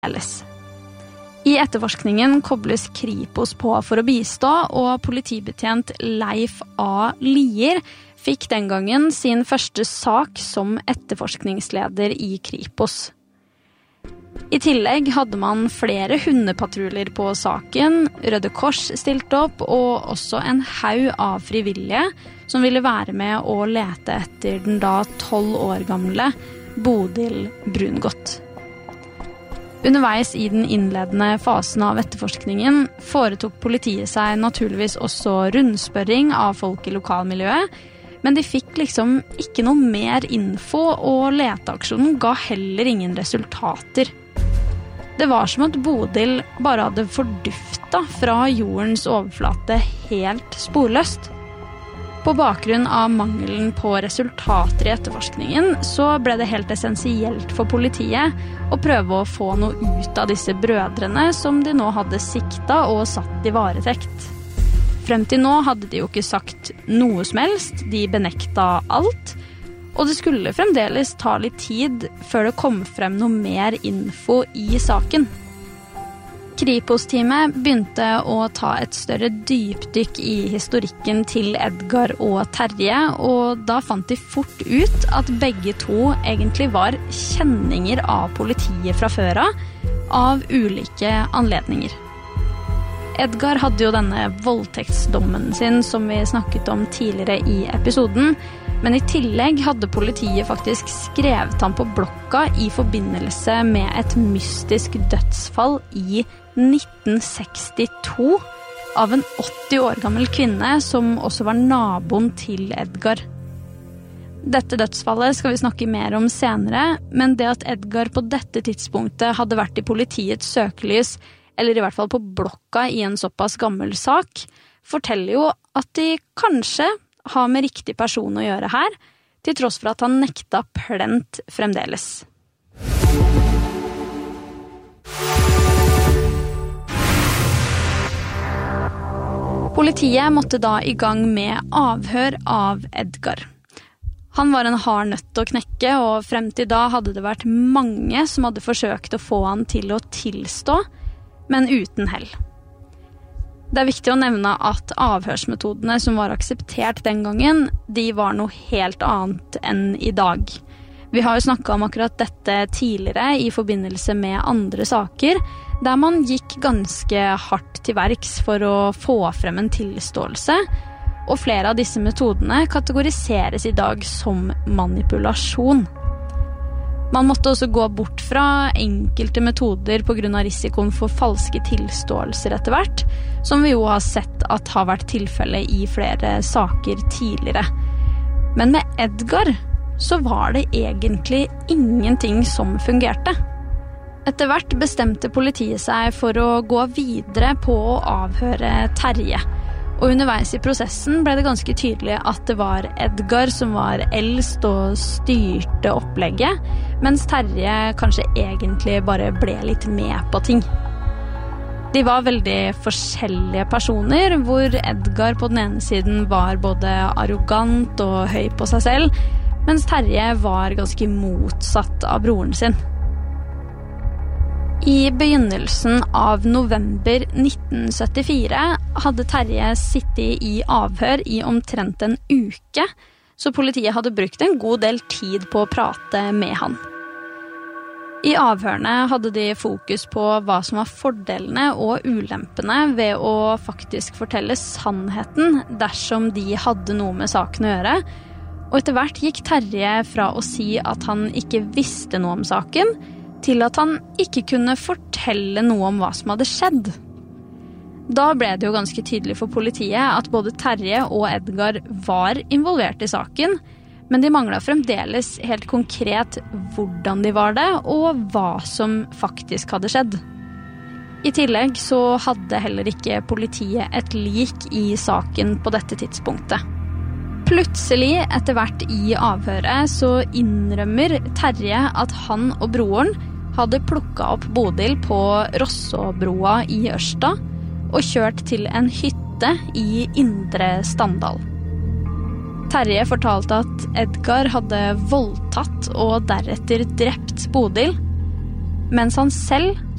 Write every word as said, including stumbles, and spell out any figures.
fremdeles. I etterforskningen kobles Kripos på for å bistå, og politibetjent Leif A. Lier fikk den gangen sin første sak som etterforskningsleder i Kripos. I tillegg hadde man flere hundepatruljer på saken, Røde Kors stilte opp, og også en haug av frivillige som ville være med å lete etter den da tolv år gamle Bodil Brungot. Underveis i den innledende fasen av etterforskningen foretok politiet seg naturligvis også rundspørring av folk i lokalmiljøet, men de fikk liksom ikke noe mer info, og leteaksjonen ga heller ingen resultater. Det var som at Bodil bare hadde forduftet fra jordens overflate helt sporløst. På bakgrunn av mangelen på resultater i etterforskningen, så ble det helt essensielt for politiet å prøve å få noe ut av disse brødrene som de nå hadde siktet og satt i varetekt. Frem til nå hadde de jo ikke sagt noe som helst, de benekta alt, og det skulle fremdeles ta litt tid før det kom frem noe mer info i saken. Kripos-teamet begynte å ta et større dypdykk i historikken til Edgar og Terje, og da fant de fort ut at begge to egentlig var kjenninger av politiet fra før av, av ulike anledninger. Edgar hadde jo denne voldtektsdommen sin som vi snakket om tidligere i episoden, men i tillegg hadde politiet faktisk skrevet han på blokka i forbindelse med et mystisk dødsfall i nitten sekstito av en åtti år gammel kvinne som også var naboen til Edgar. Dette dødsfallet skal vi snakke mer om senere, men det at Edgar på dette tidspunktet hadde vært i politiets søkelys, eller i hvert fall på blokka i en såpass gammel sak, forteller jo at de kanskje har med riktig person å gjøre her, til tross for at han nekta plent fremdeles. Politiet måtte da i gang med avhør av Edgar. Han var en hard nøtt å knekke, og frem til da hadde det vært mange som hadde forsøkt å få han til å tilstå, men uten hell. Det er viktig å nevne at avhørsmetodene som var akseptert den gangen, de var noe helt annet enn i dag. Vi har jo snakket om akkurat dette tidligere i forbindelse med andre saker, der man gikk ganske hardt til verks for å få frem en tilståelse, og flere av disse metodene kategoriseres i dag som manipulasjon. Man måtte også gå bort fra enkelte metoder på grunn av risikoen for falske tilståelser etter hvert, som vi jo har sett at har vært tilfelle i flere saker tidligere. Men med Edgar så var det egentlig ingenting som fungerte. Etter hvert bestemte politiet seg for å gå videre på å avhøre Terje. Og underveis i prosessen ble det ganske tydelig at det var Edgar som var eldst og styrte opplegget, mens Terje kanskje egentlig bare ble litt med på ting. De var veldig forskjellige personer, hvor Edgar på den ene siden var både arrogant og høy på seg selv, mens Terje var ganske motsatt av broren sin. I begynnelsen av november nitten syttifire hadde Terje sittet i avhør i omtrent en uke, så politiet hadde brukt en god del tid på å prate med han. I avhørene hadde de fokus på hva som var fordelene og ulempene ved å faktisk fortelle sannheten dersom de hadde noe med saken å gjøre, og etter hvert gikk Terje fra å si at han ikke visste noe om saken, til at han ikke kunne fortelle noe om hva som hadde skjedd. Da ble det jo ganske tydelig for politiet at både Terje og Edgar var involvert i saken, men de manglet fremdeles helt konkret hvordan de var det, og hva som faktisk hadde skjedd. I tillegg så hadde heller ikke politiet et lik i saken på dette tidspunktet. Plutselig, etter hvert i avhøret, så innrømmer Terje at han og broren hadde plukket opp Bodil på Rossåbroa i Ørsta og kjørt til en hytte i Indre Standal. Terje fortalte at Edgar hadde voldtatt og deretter drept Bodil, mens han selv